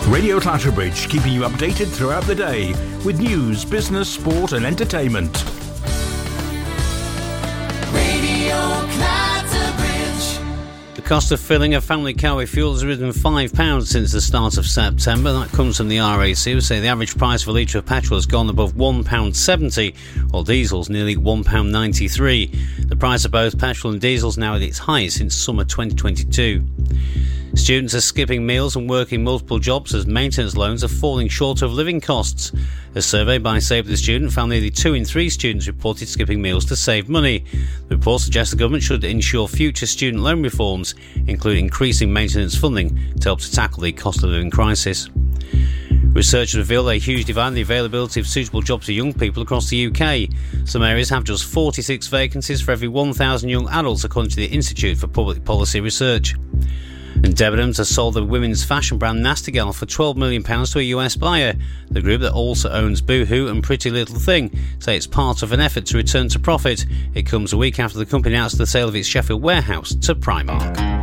Radio Clatterbridge, keeping you updated throughout the day with news, business, sport and entertainment. Radio Clatterbridge. The cost of filling a family car with fuel has risen £5 since the start of September. That comes from the RAC, who say the average price of a litre of petrol has gone above £1.70, while diesel's nearly £1.93. The price of both petrol and diesel is now at its highest since summer 2022. Students are skipping meals and working multiple jobs as maintenance loans are falling short of living costs. A survey by Save the Student found nearly 2 in 3 students reported skipping meals to save money. The report suggests the government should ensure future student loan reforms, including increasing maintenance funding to help to tackle the cost of living crisis. Research revealed a huge divide in the availability of suitable jobs for young people across the UK. Some areas have just 46 vacancies for every 1,000 young adults, according to the Institute for Public Policy Research. And Debenhams has sold the women's fashion brand Nasty Gal for £12 million to a US buyer. The group that also owns Boohoo and Pretty Little Thing say it's part of an effort to return to profit. It comes a week after the company announced the sale of its Sheffield warehouse to Primark.